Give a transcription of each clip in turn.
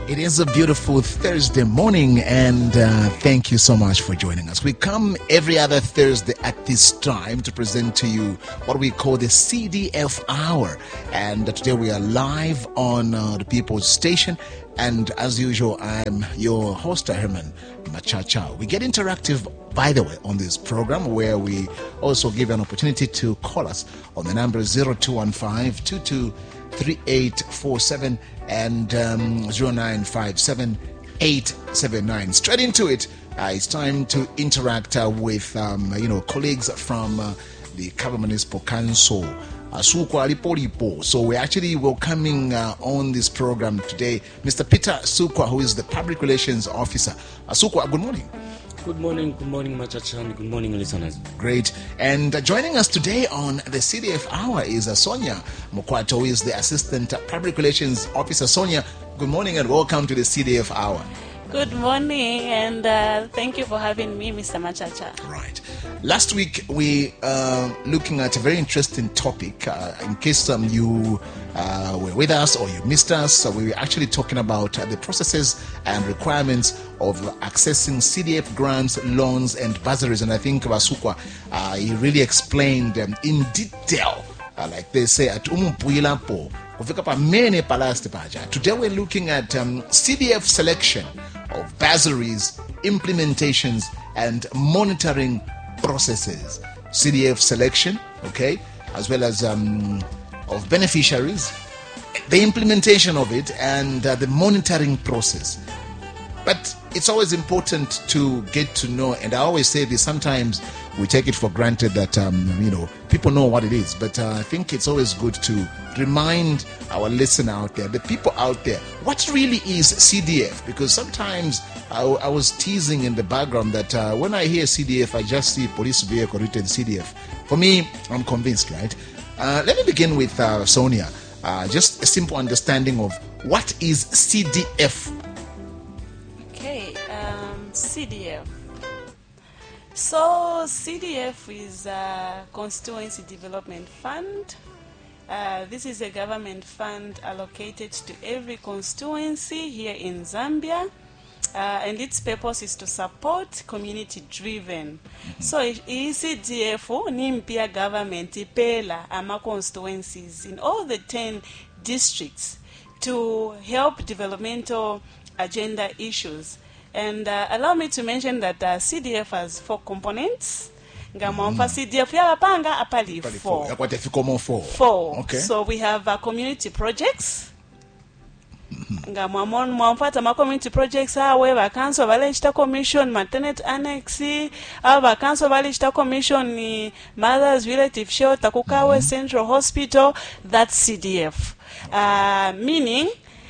It is a beautiful Thursday morning, and thank you so much for joining us. We come every other Thursday at this time to present to you what we call the CDF Hour. And today we are live on the People's Station. And as usual, I'm your host, Herman Machacha. We get interactive, by the way, on this program, where we also give an opportunity to call us on the number 0215-223847 and 0957-879. Straight into it. It's time to interact with colleagues from the Kabwe Municipal Council. Asukwa Lipolipo. So we're actually welcoming on this program today Mr. Peter Asukwa, who is the Public Relations Officer. Asukwa, good morning. Good morning, Machacha, and good morning, listeners. Great. And joining us today on the CDF Hour is Sonia Mokwato, who is the Assistant Public Relations Officer. Sonia, good morning and welcome to the CDF Hour. Good morning, and thank you for having me, Mr. Machacha. Right. Last week, we looking at a very interesting topic. In case you were with us or you missed us, we were actually talking about the processes and requirements of accessing CDF grants, loans, and bursaries. And I think Asukwa, he really explained in detail, like they say, at Umpuilapo. Today we're looking at CDF selection of bursaries, implementations, and monitoring processes. CDF selection, okay, as well as of beneficiaries, the implementation of it, and the monitoring process. But it's always important to get to know, and I always say this, sometimes we take it for granted that, people know what it is. But I think it's always good to remind our listener out there, the people out there, what really is CDF? Because sometimes I was teasing in the background that when I hear CDF, I just see police vehicle written CDF. For me, I'm convinced, right? Let me begin with Sonia. Just a simple understanding of what is CDF. CDF. So CDF is a Constituency Development Fund. This is a government fund allocated to every constituency here in Zambia, and its purpose is to support community-driven. So CDF nimpia government ipela ama constituencies in all the 10 districts to help developmental agenda issues. And allow me to mention that CDF has 4 components. CDF yapanga apali 4. 4. Okay. So we have community projects. Mwamfata community projects awe vakanso valechita commission maternity annex, vakanso valechita commission ni mothers relative shelter kukawe central hospital. That's CDF. Meaning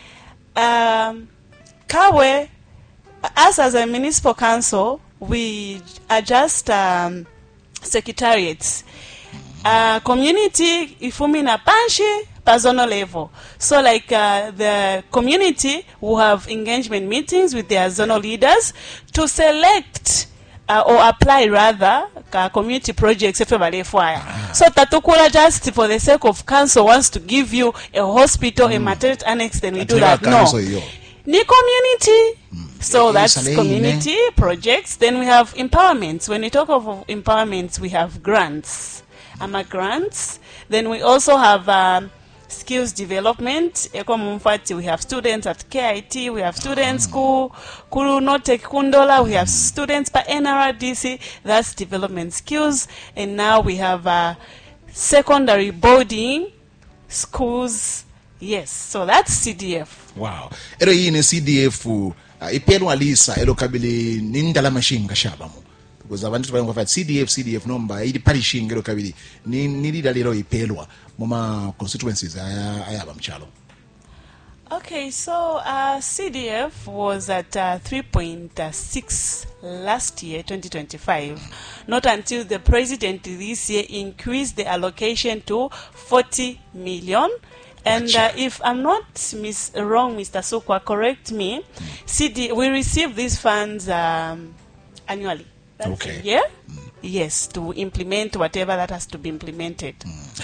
Kawe, us as a municipal council, we are just secretariats. Community ifumina panshi personal level. So like the community will have engagement meetings with their zonal leaders to select or apply rather community projects. So tatukula just for the sake of council wants to give you a hospital, a maternity annex, then we do that. No. Ni community. So that's community projects. Then we have empowerments. When we talk of empowerments, we have grants. Grants. Then we also have skills development. We have students at KIT. We have students Kuru Notek Kundola. We have students by NRDC. That's development skills. And now we have secondary boarding schools. Yes. So that's CDF. Wow. Ero hii ni CDF ipelwa lisa elo kabili nindala mashinga shabamu. Because abantu tubanga kwa CDF nomba ili parishinga elo kabili nilida lero ipelwa moma constituencies ayaba mchalo. Okay, so CDF was at 3.6 last year, 2025. Not until the president this year increased the allocation to 40 million. And if I'm not wrong, Mr. Sukwa, correct me, we receive these funds annually. That's okay. Yeah? Yes, to implement whatever that has to be implemented.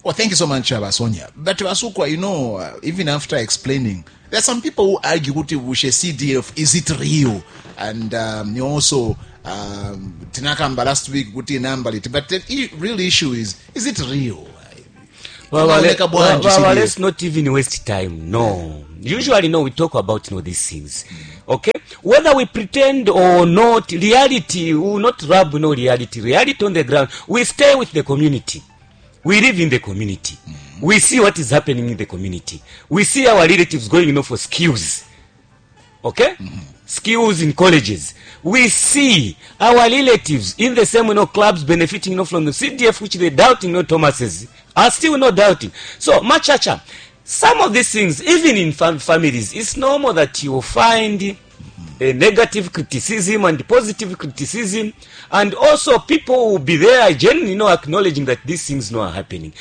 Well, thank you so much, Sonia. But Basukwa, even after explaining, there are some people who argue that CDF, is it real? And you also, Tinakamba last week, but the real issue is it real? Well, let's not even waste time. No. Usually, we talk about these things. Okay? Whether we pretend or not, reality, we will not rub reality. Reality on the ground. We stay with the community. We live in the community. We see what is happening in the community. We see our relatives going for skills. Okay? Skills in colleges. We see our relatives in the same clubs benefiting from the CDF, which they doubting Thomas's are still not doubting. So, Machacha, some of these things, even in families, it's normal that you will find a negative criticism and positive criticism, and also people will be there genuinely acknowledging that these things are happening.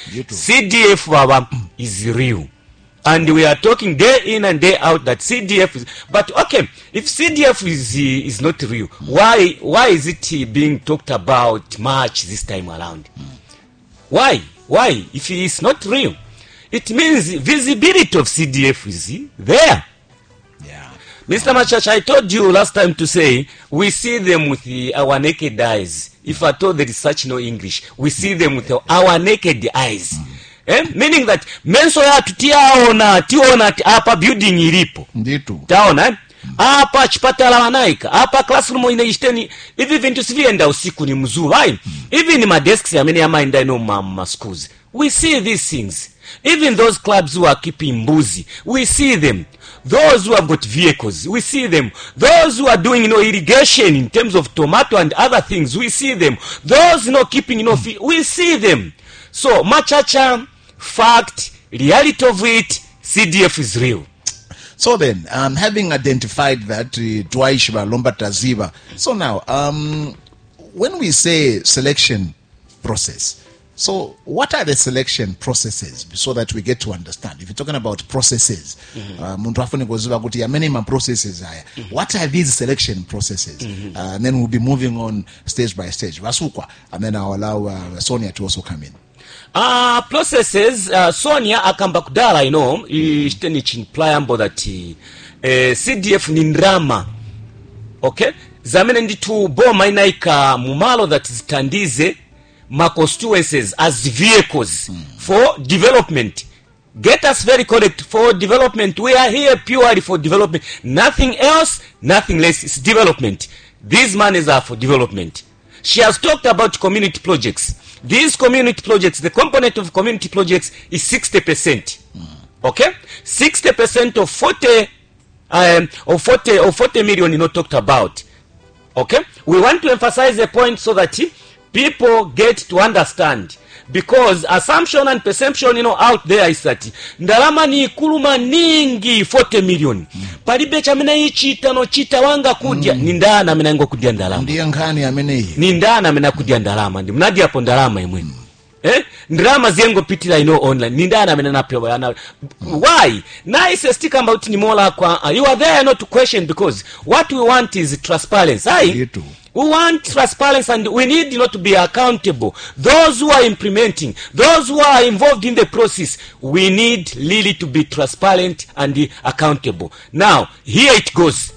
CDF is real. And we are talking day in and day out that CDF is, but okay, if CDF is not real, why is it being talked about much this time around? Why? If it is not real, it means visibility of CDF is there. Yeah. Mr. Machacha, I told you last time to say we see them with our naked eyes. If I told there is such no English, we see them with our naked eyes. Meaning that menso ya tiona hapa building ilipo. Nditu. Taona hapa chipatala wanaika, hapa classroom inaishiteni, hivi vintu sivienda usiku ni mzuri, right? Even in my desks ya many amainda ma schools. We see these things. Even those clubs who are keeping mbuzi, we see them. Those who have got vehicles, we see them. Those who are doing, irrigation in terms of tomato and other things, we see them. Those, keeping, we see them. So, Machacha, fact, reality of it, CDF is real. So then, having identified that, Twaishba, Lombataziba, so now, when we say selection process, so what are the selection processes so that we get to understand? If you're talking about processes, many processes. What are these selection processes? And then we'll be moving on stage by stage. Vasukwa, and then I'll allow Sonia to also come in. Processes, Sonia akamba kudala, ishteni pliable that CDF ni ndrama. Okay? Zamene nditu boma inaika mumalo that zitandize ma constituencies as vehicles for development. Get us very correct. For development, we are here purely for development. Nothing else, nothing less. It's development. These monies are for development. She has talked about community projects. These community projects, the component of community projects is 60%. Okay? 60% of 40 million talked about. Okay? We want to emphasize the point so that people get to understand, because assumption and perception out there is that ndalama ni kuluma ningi 40 million palibe chamena ichita chita wanga kudya ni ndana mena ngo kudya ndalama ndiye ngani amene hii ni ndana mena kudya ndalama ndi mnadi hapo ndalama imwe ndrama zengo pitila online ni ndana mena napewa why nice stick about ni mola kwa you are there not to question, because what we want is transparency. We want transparency, and we need to be accountable. Those who are implementing, those who are involved in the process, we need really to be transparent and accountable. Now, here it goes.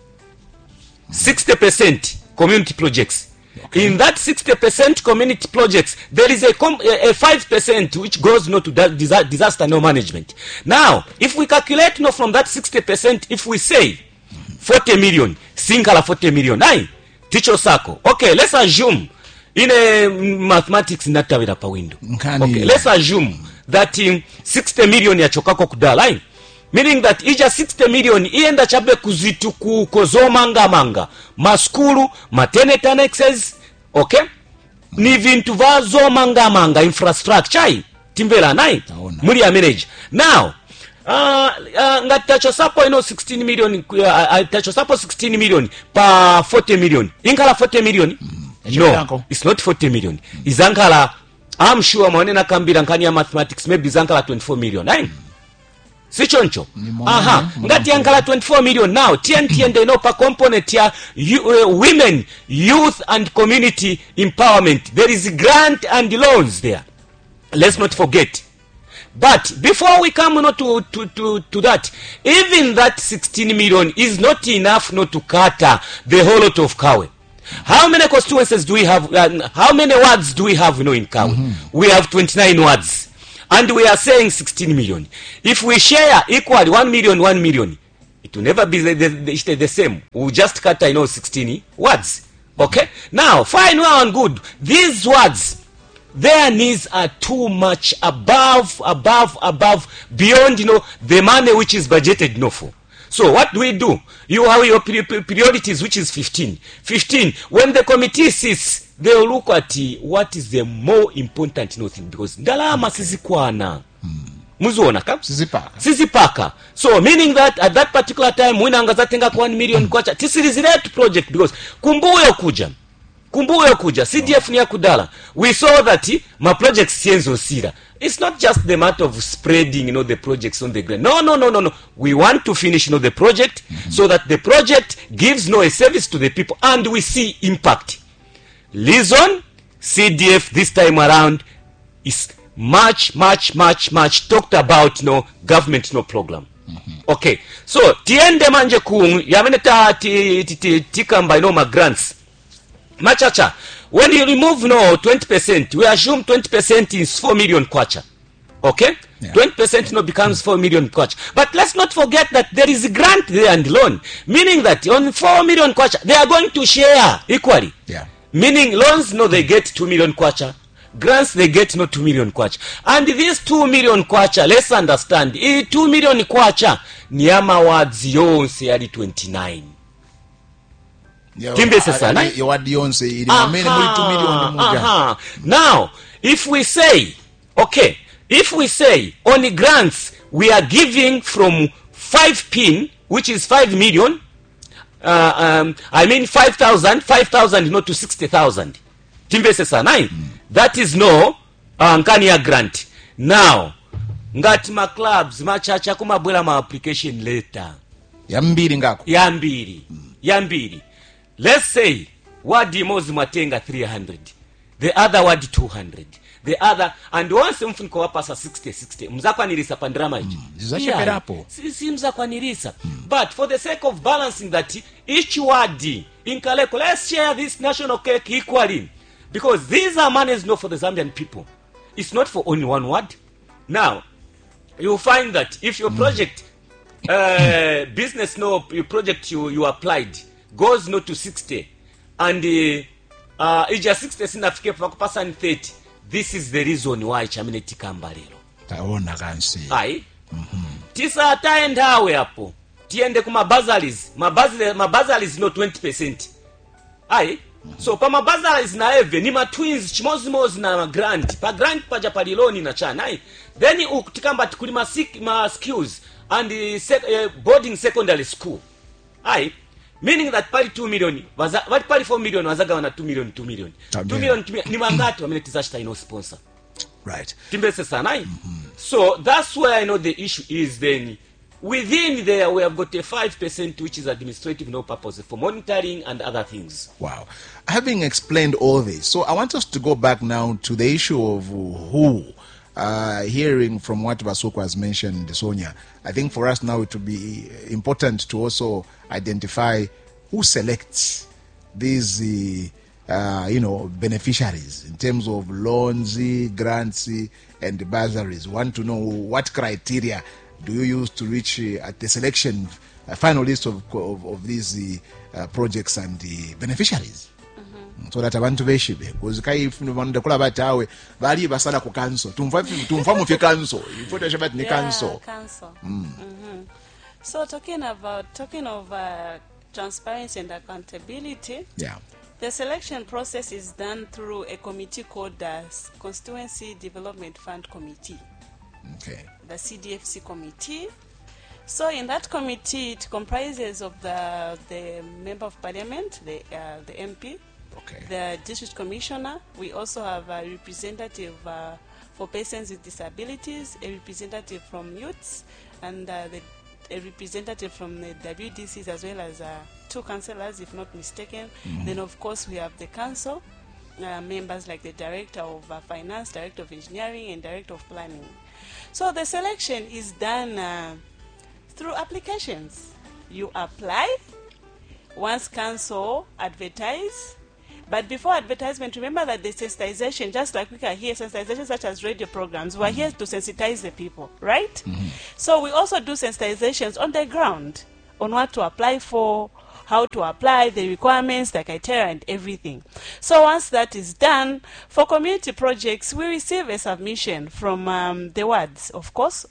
60% community projects. Okay. In that 60% community projects, there is a 5% which goes to disaster management. Now, if we calculate from that 60%, if we say 40 million, single 40 million, Ticho Sako. Okay, let's assume in a mathematics natawira pa window. Okay, let's assume that 60 million ya chokako kudala. Meaning that ija 60 million ienda chabe kuzitu kukozoma manga. Maskulu, maternity annexes, okay? Ni vintu vazo manga infrastructure. Timbela nai. Muri ya manage. Now, ngatacho sapo 16 million tacho sapo 16 million pa 40 million inkala 40 million no, it's not 40 million izankala, I'm sure mwanena kambira nkani ya mathematics maybe izankala 24 million sichoncho ngati yankala 24 million. Now TNT and pa component ya women, youth and community empowerment, there is grant and loans there. Let's not forget. But before we come to that, even that 16 million is not enough not to cater the whole lot of Kawe. How many constituencies do we have? How many wards do we have in Kawe? We have 29 wards. And we are saying 16 million. If we share equally 1 million, it will never be the same. We'll just cut 16 wards. Okay? Now, fine, well and good. These wards, their needs are too much above, beyond, the money which is budgeted for. So what do? You have your priorities, which is 15. 15. When the committee sits, they'll look at what is the more important thing, because ndalama sizikwana. Muzuona kam? Sizipaka. So meaning that at that particular time, mwinanga zatenga 1 million kwacha. Tisiliziletu project, because kumbuyo kuja. CDF ni ya kudala. We saw that my projects sienzo sira. It's not just the matter of spreading, the projects on the ground. No. We want to finish, the project, so that the project gives a service to the people, and we see impact. Listen, CDF this time around is much talked about, government, program. Okay, so tiende manje kung yameneta tikamba, my grants. Machacha, when you remove 20%, we assume 20% is 4 million kwacha. Okay? Yeah. 20% becomes 4 million kwacha. But let's not forget that there is a grant there and loan. Meaning that on 4 million kwacha, they are going to share equally. Yeah. Meaning loans, they get 2 million kwacha. Grants, they get 2 million kwacha. And these 2 million kwacha, let's understand, 2 million kwacha, niyama wards yonse yali 29. Now, if we say on the grants we are giving from 5 pin, which is 5 million, 5,000 to 60,000. That is nkania grant. Now, ngati ma clubs machacha kumabwela ma application letter. Yambiri. Let's say ward mozi mwatenga 300, the other ward 200, the other, and once mfuniko wapasa 60 mzakwa nilisa pandrama ichi si mzakwa nilisa. But for the sake of balancing that, each ward in Kaleko, let's share this national cake equally, because these are monies for the Zambian people. It's not for only one ward. Now you'll find that if your project business your project you applied goes to 60, and ija 60 sinafike pakupasa 30, this is the reason why chamineti kambalero taona kansi tisa ataenda hawe hapo tiende kuma bazalis mabazalis 20%. So pa mabazalis na eve ni ma twins chimozi na grant pa grant paja paliloni na chana then utikamba tikuli ma skills and boarding secondary school. Meaning that pali 2 million, what pali 4 million wazaga wana 2 million. 2 million ni mangato wamenetizashita sponsor. Right. Timbese sana. So that's where the issue is then. Within there we have got a 5% which is administrative purpose for monitoring and other things. Wow. Having explained all this, so I want us to go back now to the issue of who. Hearing from what Basoko has mentioned, Sonia, I think for us now it will be important to also identify who selects these, beneficiaries in terms of loans, grants, and bursaries. We want to know what criteria do you use to reach at the selection, final list of these projects and the beneficiaries. So that abantu beshibe because kai ifunda kula batawe bali basala ku council tumfa mu council ifoto shabat ni council. So talking of transparency and accountability, the selection process is done through a committee called the Constituency Development Fund Committee. Okay. The CDFC committee. So in that committee, it comprises of the member of parliament, the MP. Okay. The district commissioner. We also have a representative for persons with disabilities, a representative from youths, and a representative from the WDCs, as well as 2 councillors, if not mistaken. Then of course we have the council, members like the Director of Finance, Director of Engineering, and Director of Planning. So the selection is done through applications. You apply, once council advertise, but before advertisement, remember that the sensitization, just like we can hear sensitization such as radio programs, we're here to sensitize the people, right? So we also do sensitizations on the ground on what to apply for, how to apply, the requirements, the criteria, and everything. So once that is done, for community projects, we receive a submission from the wards, of course,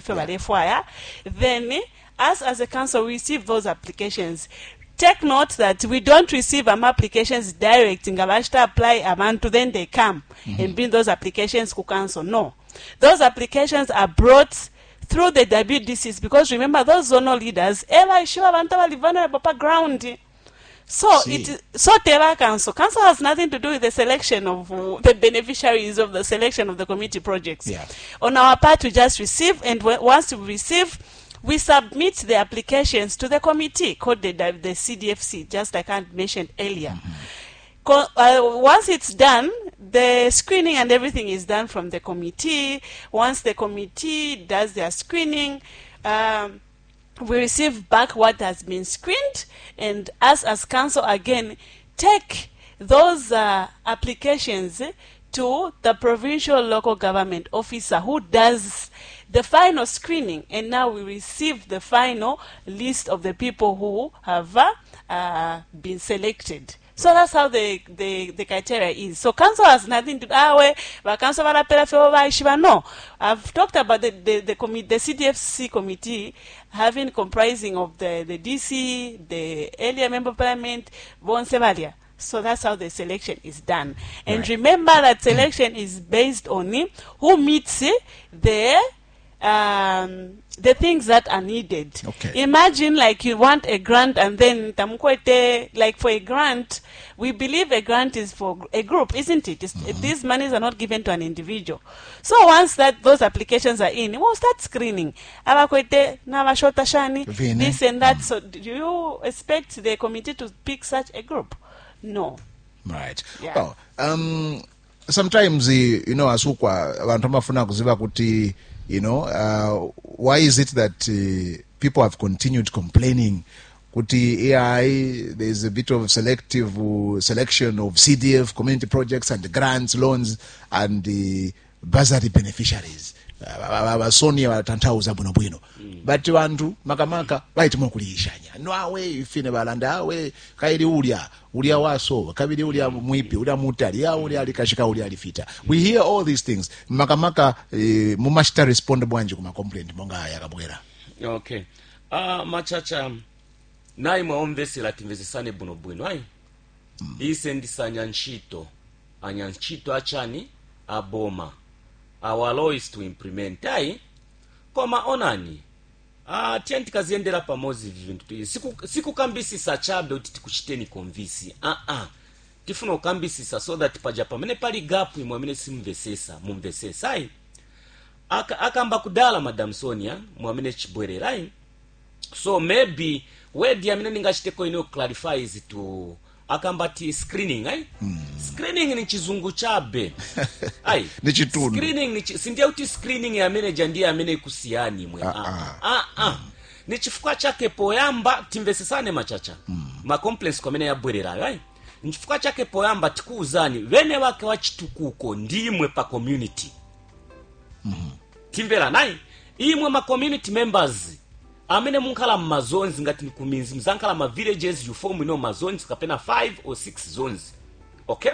then us as a council, we receive those applications. Take note that we don't receive applications direct in Gabashta apply Amantu, then they come and bring those applications to council. No. Those applications are brought through the WDCs, because remember those zonal leaders ever sure abantu vulnerable ground. So Tera Council has nothing to do with the selection of the beneficiaries of the selection of the community projects. Yeah. On our part, we just receive, and once we receive, we submit the applications to the committee called the CDFC, just like I mentioned earlier. Once it's done, the screening and everything is done from the committee. Once the committee does their screening, we receive back what has been screened, and us as council again take those applications to the provincial local government officer who does the final screening, and now we receive the final list of the people who have been selected. So that's how the criteria is. So council has nothing to do. No, I've talked about the CDFC committee having comprising of the DC, the earlier member of parliament, Bon Sevalia. So that's how the selection is done. And Right. remember that selection is based on who meets the things that are needed. Okay. Imagine like you want a grant, and then like for a grant, we believe a grant is for a group, isn't it? These monies are not given to an individual. So once those applications are in, we'll start screening. This and that. So do you expect the committee to pick such a group? No. Right. Yeah. Well, sometimes asukwa abantu bafuna kuziba kuti why is it that people have continued complaining kuti there's a bit of selection of CDF community projects and grants, loans, and the bursary beneficiaries Sonia watantauza buno bwino but vantu makamaka vaitimo kulishanya nwawe ifine balanda awe kairi ulia waso kabiri ulia mwipi ulia mutali ulia alikashika ulia alifita. We hear all these things makamaka mumashita respond bwanji kuma complaint monga yakabwera. Okay. Machacha nayi mwaomvesera timvesesane buno bwino ayi isendisanya anyanchito achani aboma our law is to implement ayi koma onani tienti kaziendera pamozi vintu sikukambisisa chabe kuti tikuchiteni konvisi tifuna ukambisisa so that paja pamene pali gap imwe amene mumvesesa ayi akamba kudala Madam Sonia mwamene chibwerera ayi so maybe word amene ningachiteko clarifies to akambati screening ayi screening ni chizungu chabe ayi ni chitundu screening ni sindia uti screening ya manager ndiye amene kusiyani mwe ni chifukwa chake poyamba timvesesane machacha ma complaints komene yabwerera ayi ni chifukwa chake poyamba tikuuzani wene wake wachitukuko ndimwe pa community timvera nayi imwe ma community members amene munkhala mazonzi ngati nikuminzi mzankhala ma villages you form mazonzi kapena 5 or 6 zones. Okay,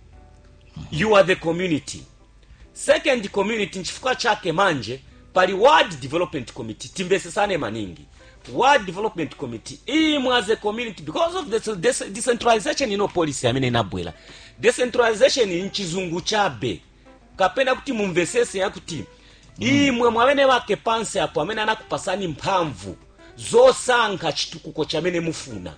you are the community. Second community nchifukwa chake manje pali ward development committee timvesesane maningi ward development committee imwe as a community because of the decentralization policy amene inabwera decentralization nchizungu chabe kapena kuti mumvesese yakuti imwe mwamene wake pansi apo amene anakupasani mphamvu zosankha chitukuko chamene mufuna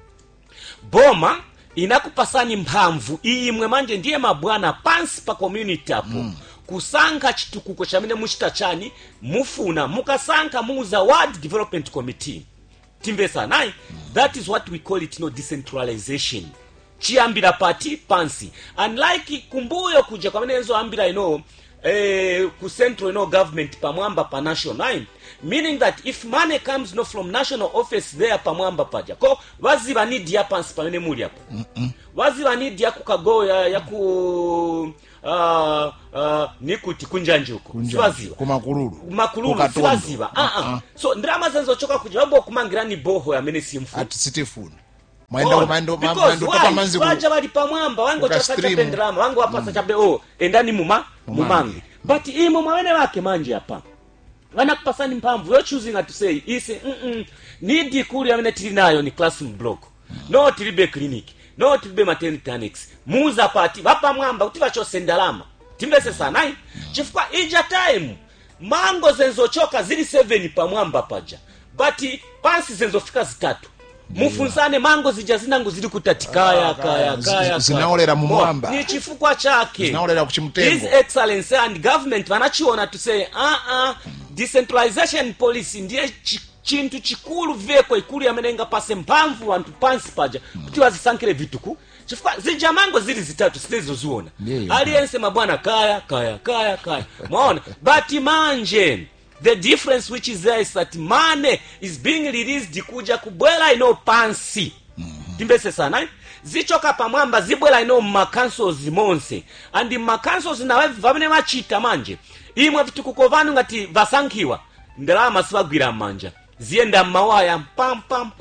boma inakupasani mphamvu imwe manje ndiye mabwana pansi pa community apo kusankha chitukuko chamene muchita chani mufuna mukasankha muuza ward development committee timvesa nayi that is what we call it decentralization chiambira pati pansi, unlike kumbuyo kuja kwa menezo ambira ku central government pamwamba pa national, meaning that if money comes from national office there pamwamba paja ko waziba need ya pansi pamene muli hapo, waziba need ya kukagoya ya ku nikuti kunjanjuko swaziba kumakululu swaziba so ndrama zenzo choka kuja wabo kumangira ni boho ya mene simfu at Cityfund mwendo papa manzi waja wali pamwamba wango chaka ndrama wango wapasa chabe endani mumangi but imo mwene wake manje hapa wanakupasani mpamvu you're choosing to say ise need kuli ya mene tilinayo ni classroom block no tilibe clinic no tilibe maternity annex muza pati wapa mwamba utiva chose ndalama timbese sanai chifukwa ija time mango zenzo choka zili 7 pa mwamba paja but pansi zenzo fika 3 mufunzane mango zija zinangu zili kutatikaya zinaolera mu mwamba ni chifukwa chake zinaolera kuchimtengo. His Excellency and government wanachiona to say decentralization policy ndiye chintu chikulu veko ikulu yamenenga pase mpamvu wantu pansi paja kuti wazisankire vituku chifukwa zija mango zili 3 sinezo zuona aliyense mabwana kaya mwaona but manje the difference which is there is that money is being released kuja kubwela pansi timbese sana zichoka pamwamba zibwela makansels monse and makansels nawe vamene machita manje imwe vitukuko vanu ngati vasankiwa ndalama sibagwira manja zienda mawaya pam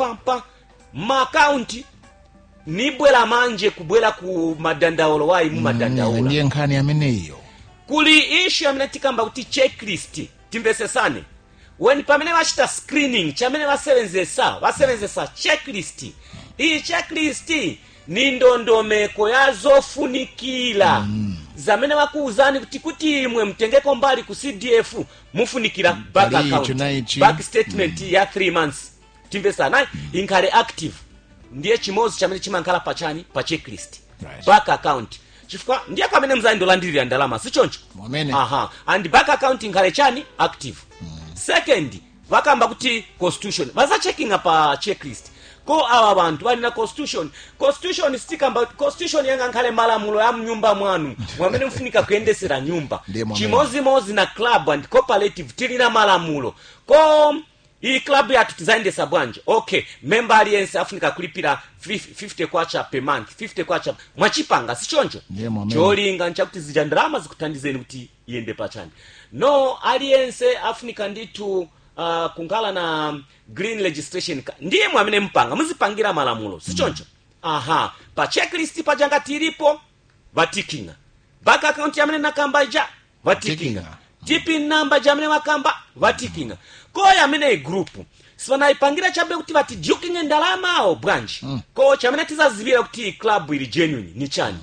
account nibwela manje kubwela ku madandaolo wayi mu madandaolo ndiye nkhani amene iyo kuli issue amnatikamba kuti checklist timbese sane when pamene wachita screening chamene wasebenzesa checklist iyi checklist ni ndondomeko yazofunikira zamene wakuuzani kuti imwe mtengeko mbali ku CDF mufunikira back account back statement ya 3 months timbesana inkale active ndiye chimozi chamene chimankala pachani pa checklist back account chifukwa ndiye kamene mzali ndolandirira ndalama sichoncho and back account inkale chani active second vakamba kuti constitution vaza checking pa checklist ko awa bantu bali na constitution stikamba constitution yanga nkhale malamulo ya mnyumba mwanu mwamene mfunika kuendesera nyumba chimozi na club and cooperative tilina malamulo ko hii club ya tutizaendesa bwanje okay member aliyense afunika kulipira 50 kwacha per month 50 kwacha mwachipanga sichoncho cholinga nchakuti zija ndalama zikutandizeni kuti iende pachani no aliyense afunika nditu kungala na green legislation ndiye mwamene mpanga muzipangira malamulo sichoncho pa checklist pajanga tilipo vatikinga back account yamene nakambaja vatikinga tipin number jamene wakamba vatikinga ko yamene group sivana ipangira chabe kuti vati joking ndalama ao branch ko chamene tizazivira kuti club ili genuine ni chani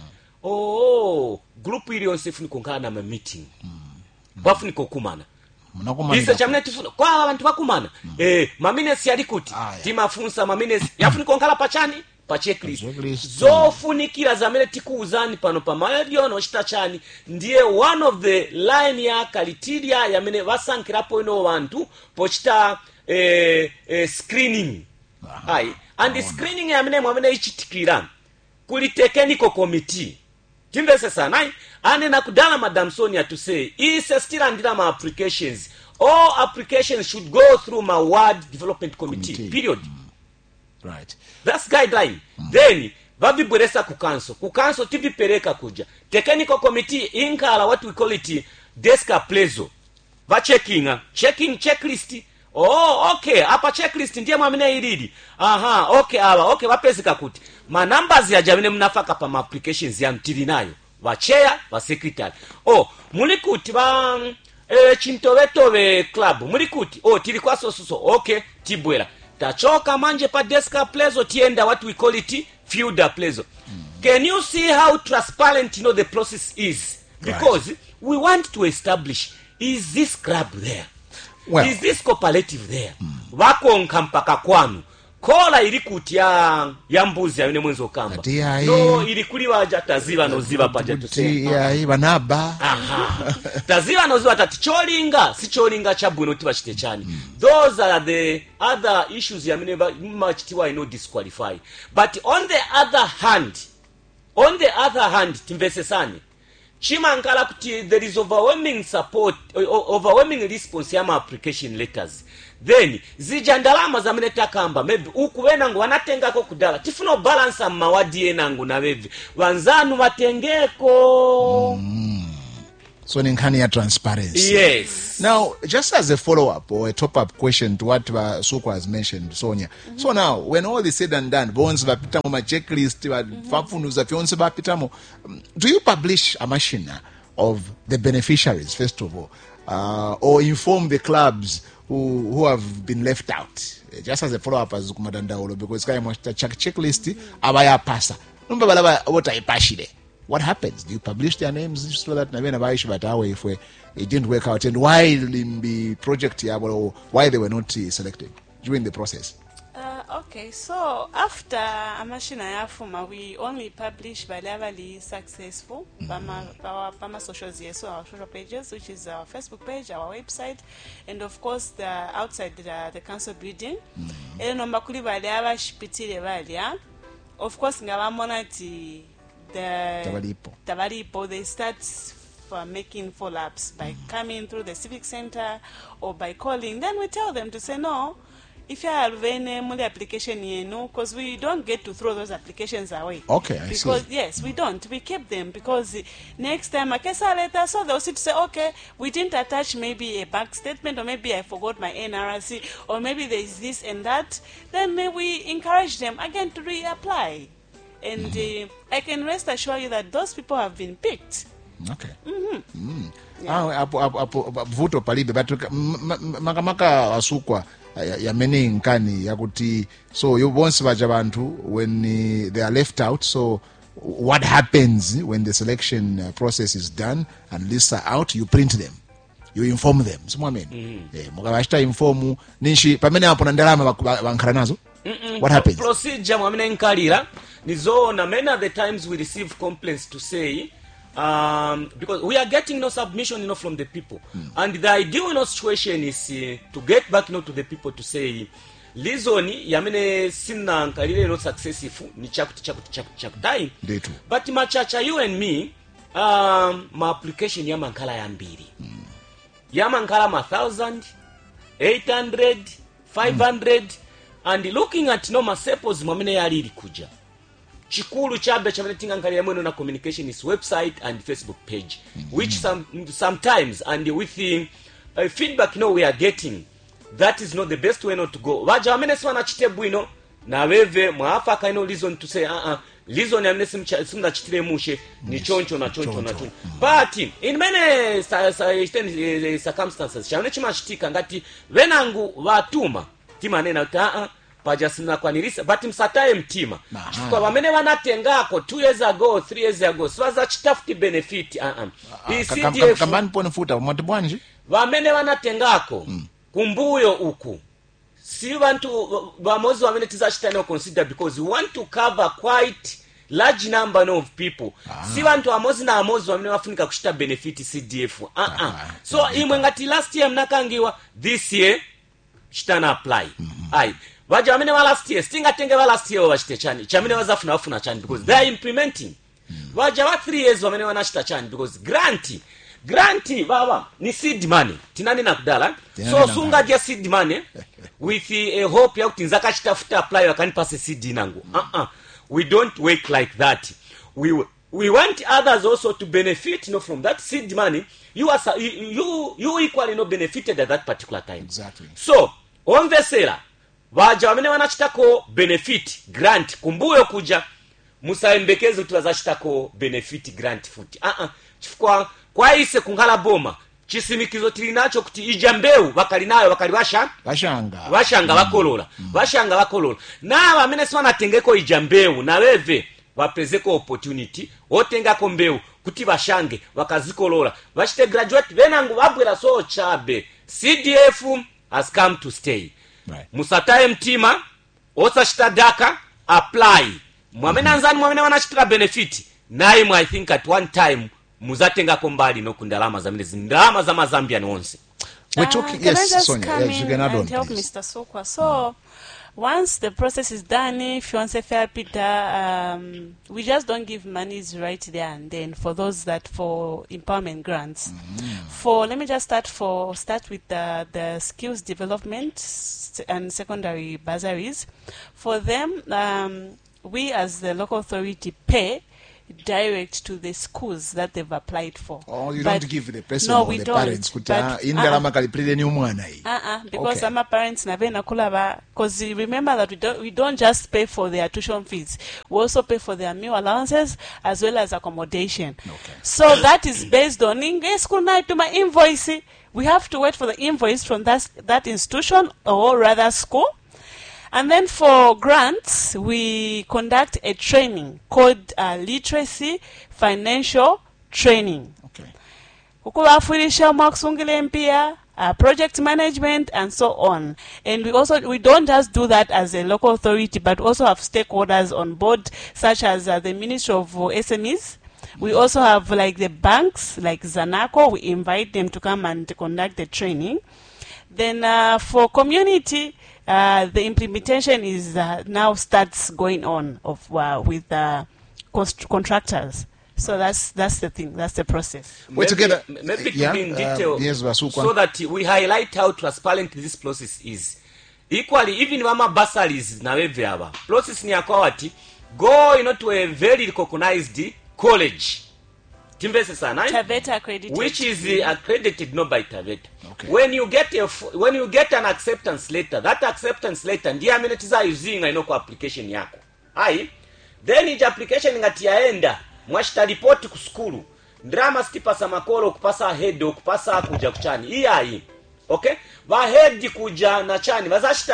group ili yonse funi kunkala na meeting bafuni kokumana isa chamene tifuna kwa abantu bakumana mamines yali kuti timafunsa mamines yafuni konkala pachani pa checklist zofunikira zamene tikuuzani pano pa radio no chitachani ndiye one of the line ya criteria yamene vasankirapo wantu pochita screening and screening yamene mwamene ichitikira kuli technical committee timbese sana ane na kudala Madam Sonia to say is still andira ma applications all applications should go through my ward development committee period. Right. That's guideline. Then vabibweresa kukanso tivipereka kuja technical committee inkala what we call it desk appraisal va checking checklist okay apa checklist ndiye mwamene ilidi okay okay vapezeka kuti ma numbers ya jamene mnafaka pa applications ya mtilinayo va chair va secretary muli kuti va chintowetowe club muli kuti tilikuwa so okay tibwera tachoka manje pa desk appraisal tienda what we call it field appraisal. Can you see how transparent the process is? Because we want to establish, is this club there? Is this cooperative there? Wakonka mpaka kwanu kola ilikuti ya mbuzi ya mwenzo kamba no ilikuliwa taziva no ziva paja tusema banaba taziva no ziva taticholinga si cholinga chabuno tibashite chani. Those are the other issues ya machitiwa disqualify. But on the other hand On the other hand, timvesesani chimankala kuti there is overwhelming support, overwhelming response ya application letters, then zija ndalama zamene takamba maybe ukuwenangu wanatengako kudala tifuna balance mawadi enangu na bevi wanzanu watengeko. So nkhani ya transparency. Yes. Now, just as a follow-up or a top-up question to what Sukwa has mentioned, Sonia. So now, when all is said and done, bonds bapitamo ma checklist, fafunuza fionse bapitamo, do you publish a machine of the beneficiaries first of all, or inform the clubs who have been left out? Just as a follow-up as Kumadandaulo, because kaya checklist abaya pasa. Numba balaba what I pashide. What happens? Do you publish their names so that if it didn't work out, and why in the project or why they were not selected during the process? Okay, so after Amashina Yafuma, we only publish by level successful Pama socials, so our social pages, which is our Facebook page, our website, and of course the outside the council building. And of course, Ngavamonati. Tabalipo, they start making follow-ups by coming through the civic center or by calling. Then we tell them to say no. If you have any application, because we don't get to throw those applications away. Okay, I because see. Yes, we don't. We keep them because next time I guess later, so they'll sit to say, okay, we didn't attach maybe a bank statement, or maybe I forgot my NRC, or maybe there is this and that. Then we encourage them again to reapply. And I can rest assure you that those people have been picked. Okay. Vuto palibe but makamaka asukwa ya many nkani yakuti so you bonse baja bantu when they are left out. So what happens when the selection process is done and lists are out? You print them. You inform them. Mukabashita informu ninshi pamene apo ndalama bankhala nazo. What happens? Procedure mwamene nkalira nizona many of the times we receive complaints to say because we are getting no submission from the people, and the ideal situation is to get back to the people to say lizoni yamene sinna nkalire not successful ni chakutai but machacha you and me my application yamankala ya mbili yamankala 1,000 800 500 and looking at no masepos mwamene yali kuja chikulu chabe chamene tingankalira mweno na communication is website and Facebook page, which sometimes and with the feedback we are getting, that is not the best way not to go. Waja wamene swana chite bwino na weve mwafaka reason to say reason yamene simna chitire mushe ni choncho na choncho. But in many circumstances chamene chimachitika ngati venangu watuma timanena pajasina kwanirisa but msataye mtima kwa wamene wanatengako 2 years ago 3 years ago swaza chitafuti benefit CDF kamani pone futa mwatibwanji wamene wanatengako kumbuyo uku si bantu bamozi wamene tizachitana consider because we want to cover quite large number of people. Si bantu amozi na amozi wamene wafunika kushita benefit CDF so imwe ngati last year mnakangiwa this year chitana apply Waja wamene wa last year, stinga tenge wa last year wachite chani. Chamene wafuna chani because they are implementing. Waja wa 3 years wamene wanashita chani because granti baba ni seed money. Tinani na kudala. So sunga dia seed money with a hope ya kutinzaka chitafuta apply wakani pase seed inangu. We don't work like that. We want others also to benefit from that seed money. You equally benefited at that particular time. Exactly. So on the seller waja wamene wanachitako benefit grant kumbuyo kuja musaimbekeze tuwazachitako benefit grant futi chifukwa kwa ise kungala boma chisimikizo tilinacho kuti ijambeu wakalinayo wakaliwasha washanga wakolola na wamene swana tengeko ijambeu na weve wapezeko opportunity otengako mbeu kuti washange wakazikolola wachite graduate venangu wabwera so chabe CDF has come to stay. Right. Musataye mtima osashita daka apply mwamene anzani mwamene wanachitira benefit naye I think at one time muzatenga kombali nokundalama zamene zindalama za Mazambian onse. We're talking Can I just Sonia, come you can add on, help please. Mr. Sokwa. So Once the process is done, if you want to say fair Peter, we just don't give monies right there and then for those that for empowerment grants. Let me just start with the skills development and secondary bursaries. For them, we as the local authority pay direct to the schools that they've applied for. Oh, you don't give the person or the parents. Because some parents because remember that we don't just pay for their tuition fees. We also pay for their meal allowances as well as accommodation. Okay. So that is based on school night to my invoice. We have to wait for the invoice from that institution or rather school. And then for grants, we conduct a training called literacy financial training. Okay. Project management and so on. And we don't just do that as a local authority, but also have stakeholders on board, such as the Ministry of SMEs. We also have like the banks, like Zanaco. We invite them to come and conduct the training. Then for community, the implementation is now starts going on with contractors. So that's the thing. That's the process. Maybe to bring detail so that we highlight how transparent this process is. Equally, even mama bursaries na wevyaba process ni akwati go to a very recognized college. Taveta accredited. Which is accredited not by Taveta. Okay. When you get an acceptance letter, that acceptance letter ndiye amenetiza using application yako. Then ija application ngati yaenda mwashita report ku school. Ndrama stipasa makolo kupasa head kupasa kuja kuchani. Okay? Va head kuja na chani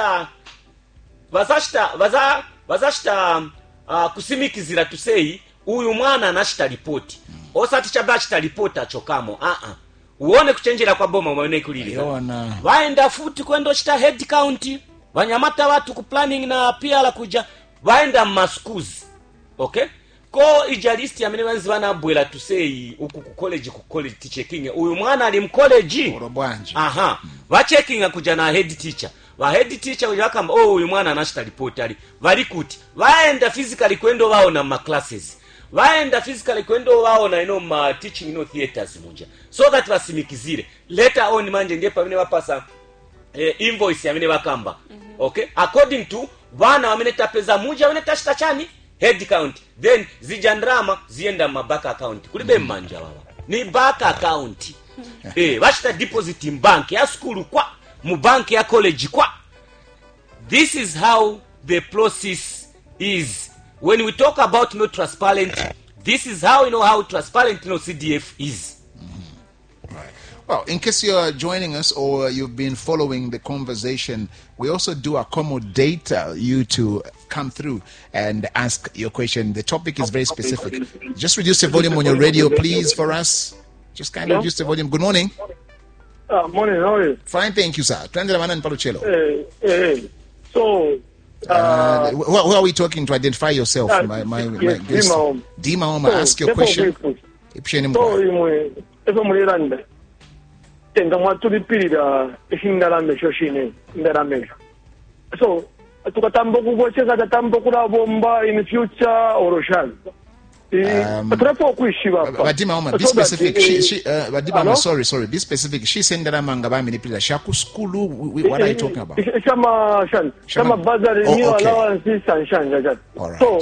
vazashita kusimikizira to say uyu mwana anashita report. Osati chabachita report achokamo. Uone kuchenjera kwa boma mwane kulili. Waenda futi kwendo chita head count. Wanyamata watu ku planning na pia la kuja. Waenda maskuzi. Okay? Ko ijalisti amene wanzi wana bwela to say uku ku college checking. Uyu mwana ali mcollege. Orobwanji. Wa checking kuja na head teacher. Wa head teacher wakamba uyu mwana anashita report ali. Valikuti. Waenda physically kwendo wao na classes. Waenda physically kwendo wao na ma teaching theaters muja. So that wasimikizire. Later on manje ndiye pamene wapasa invoice amene wakamba. Okay? According to wana wameneta pesa muja wameneta shita chani head count. Then zijandrama zienda mabaka account. Kulibe manja wawa. Ni back account. Washita deposit in bank ya school kwa mu bank ya college kwa. This is how the process is. When we talk about transparent, this is how how transparent CDF is. Right. Well, in case you're joining us or you've been following the conversation, we also do accommodate you to come through and ask your question. The topic is very specific. Just reduce the volume on your radio, please, for us. Just kind of reduce the volume. Good morning. Morning, how are you? Fine, thank you, sir. So, who are we talking to? Identify yourself. My guest. Dima Oma, ask your question. So, bomba in the future or Badima Oma, be specific. Badima Oma, sorry. Be specific. She sent that manga by many people. Shaku Skulu. What are you talking about? Shama Bazar new allowance and Shan. So,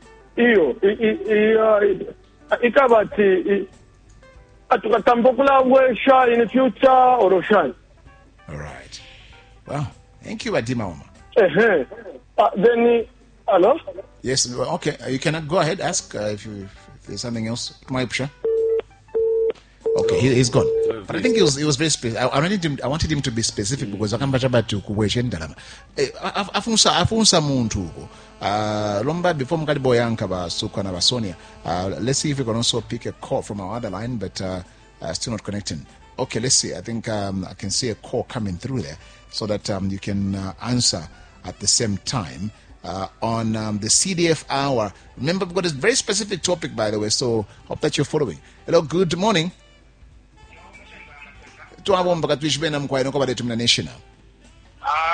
Ikabati Atukatambokula Wesha in the future or Shan. All right. Well, thank you, Badima Oma. Then, hello? Yes, okay. You can go ahead, ask if there's something else. Okay, he's gone. But I think he was very specific. I wanted him to be specific because akambachaba kuweshendala. Afunsa muntu. Lomba before mkalibo yanka ba Suka na Sonia. Let's see if we can also pick a call from our other line, but still not connecting. Okay, let's see. I think I can see a call coming through there so that you can answer at the same time. On the CDF hour. Remember, we've got a very specific topic, by the way, so hope that you're following. Hello, good morning.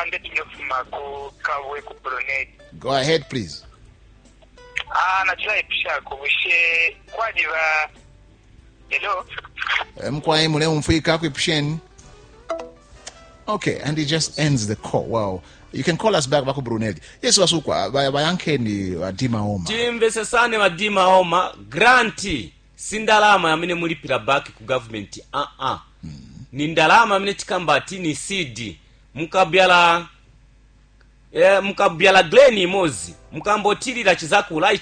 Afande Tinofumako Kawe Kupronet. Go ahead, please. Nachila Ipshako, Wishe Kwadiva. Hello? Mkwae mule umfika kwipshen. Okay, and he just ends the call. Wow. You can call us back Baku Brunelli. Yes, wasukwa bayankeni Wadima Oma. Chimvese sane Wadima Oma granti sindalama yamene mulipira back ku government. Ni ndalama yamene chikambati ni CD. Mukabyala Glen Mozi. Mukambotirira chizakula